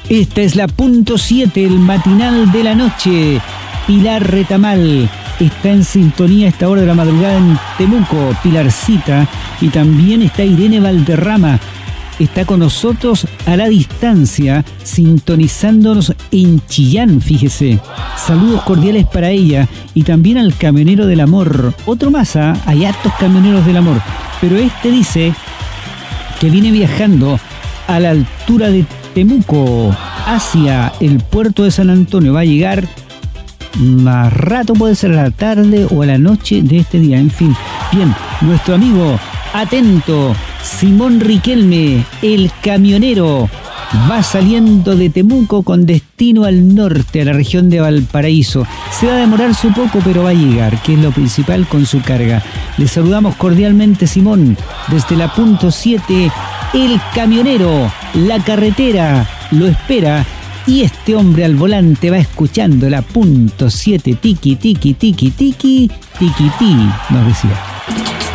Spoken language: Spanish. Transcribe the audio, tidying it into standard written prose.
Esta es la punto 7, el matinal de la noche. Pilar Retamal está en sintonía a esta hora de la madrugada en Temuco, Pilarcita, y también está Irene Valderrama. Está con nosotros a la distancia, sintonizándonos en Chillán, fíjese. Saludos cordiales para ella y también al camionero del amor. Otro más, hay hartos camioneros del amor, pero este dice que viene viajando a la altura de Temuco hacia el puerto de San Antonio. Va a llegar más rato, puede ser a la tarde o a la noche de este día. En fin, bien, nuestro amigo atento Simón Riquelme, el camionero, va saliendo de Temuco con destino al norte, a la región de Valparaíso. Se va a demorar su poco, pero va a llegar, que es lo principal, con su carga. Le saludamos cordialmente, Simón, desde la punto 7, el camionero, la carretera lo espera, y este hombre al volante va escuchando la punto 7, tiki, tiki, tiki, tiki, tiki, tiki, nos decía.